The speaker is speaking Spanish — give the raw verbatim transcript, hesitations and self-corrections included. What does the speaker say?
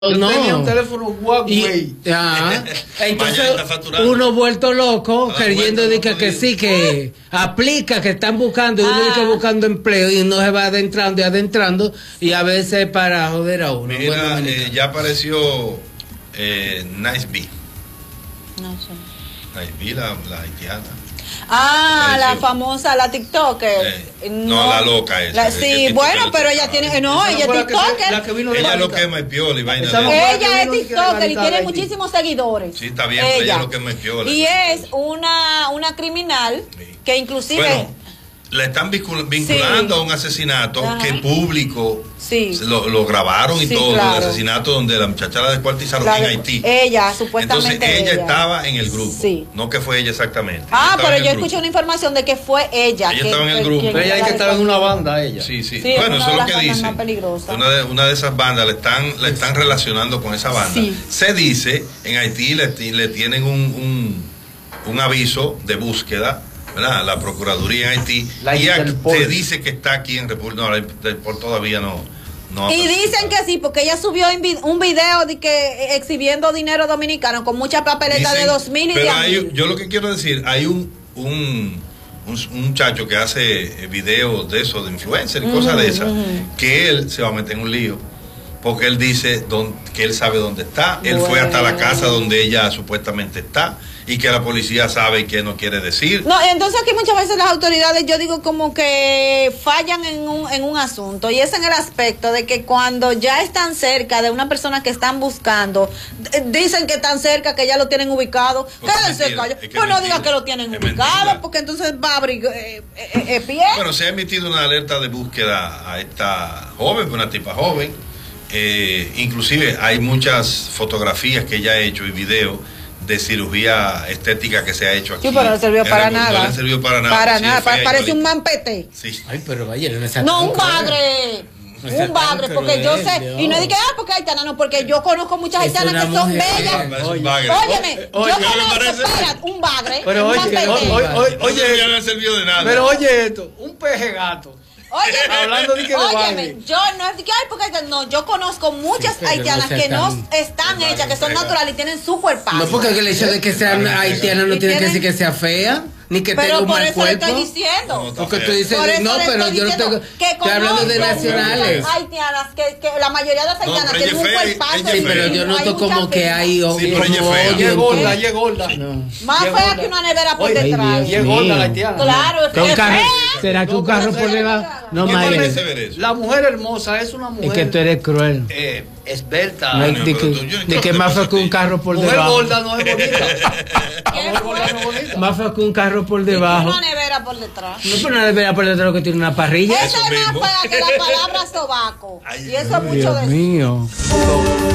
Yo no. tenía un teléfono Huawei. Y, ajá. Entonces, uno vuelto loco, creyendo de que, que sí, que aplica, que están buscando, y uno dice que buscando empleo, y uno se va adentrando y adentrando, y a veces para joder a uno. Mira, bueno, eh, ya apareció eh, Nice B. No sé. Nice B, la, la haitiana. Ah, la famosa, la TikToker. Eh, no, no, la loca esa. La, sí, es bueno, pero ella tiene, no, ella es TikToker. Ella lo que es más piola y vaina. Ella es TikToker y tiene muchísimos seguidores. Sí, está bien, pero ella lo que es más piola. Y es una, una criminal que inclusive... Bueno, le están vinculando sí. a un asesinato Ajá. que público sí. lo, lo grabaron y sí, todo, claro. el asesinato donde la muchacha la descuartizaron la de, en Haití. Ella, supuestamente. Entonces ella, ella estaba en el grupo, sí. no que fue ella exactamente. Ah, ella pero yo escuché una información de que fue ella. Ella que, estaba en el grupo. Pero ella es que estaba en una banda, ella. Sí, sí. sí bueno, eso es lo que dice. Una de, una de esas bandas le están, le están relacionando con esa banda. Sí. Se dice, en Haití le, le tienen un, un, un aviso de búsqueda, ¿verdad? La Procuraduría en Haití, la y te dice que está aquí en República. No, Interpol todavía no. no y dicen que sí, porque ella subió un video de que exhibiendo dinero dominicano con muchas papeletas de dos mil y pero de hay, yo lo que quiero decir, hay un, un, un, un muchacho que hace videos de eso, de influencer y uh-huh, cosas de esas, uh-huh. que él se va a meter en un lío. Porque él dice don, que él sabe dónde está. Él bueno. fue hasta la casa donde ella supuestamente está. Y que la policía sabe que no quiere decir. No, entonces aquí muchas veces las autoridades, yo digo como que fallan en un, en un asunto. Y es en el aspecto de que cuando ya están cerca de una persona que están buscando, dicen que están cerca, que ya lo tienen ubicado. Quédense callados. Pues no digas que lo tienen es ubicado, mentira. Porque entonces va a abrir eh, eh, eh, pie. Bueno, se ha emitido una alerta de búsqueda a esta joven, una tipa joven. Eh, inclusive hay muchas fotografías que ella ha hecho y videos de cirugía estética que se ha hecho aquí. Sí, pero no sirvió para el, nada. No le sirvió para nada. Para sí, nada, pa parece un mampete. Sí. Ay, pero vaya, no me No, un bagre. No un bagre, porque es, yo sé, Dios. Y no es de que, ah, porque haitianas, no, porque yo conozco muchas haitianas que son bellas. Oye, óyeme, oye, yo conozco, espérate, un bagre, pero un oye, mampete. Oye, oye, oye, ya no ha servido de nada. Pero oye esto, un peje gato. Óyeme, hablando de que óyeme, yo no es de que, ay, porque no, yo conozco muchas sí, haitianas no que tan... no están hechas, que son naturales y tienen su cuerpo. No, porque el hecho de que sean haitianas no tiene que decir que sea fea. Ni que tenga un mal cuerpo. Pero por eso le estoy diciendo. No, porque tú dices, no, pero yo no tengo. Estoy hablando de nacionales. Haitianas, que, que la mayoría de las haitianas no, tienen un cuerpazo. Sí, pero yo noto como que hay odio. Sí, pero ella es gorda, ella es gorda. Más fea que una nevera por detrás. Y es gorda la haitiana. Claro, es fea. ¿Será que un carro por debajo? No, Mayer. La mujer hermosa es una mujer. Es que tú eres cruel. Eh, esbelta. No, de que, de que más feo que un carro por mujer debajo. Gorda no es bonita. Mujer gorda no es bonita. Más feo que un carro por debajo. Una nevera por detrás. No, pero una nevera por detrás que tiene una parrilla. Esa es más fea que la palabra sobaco. Y eso es mucho de Dios mío.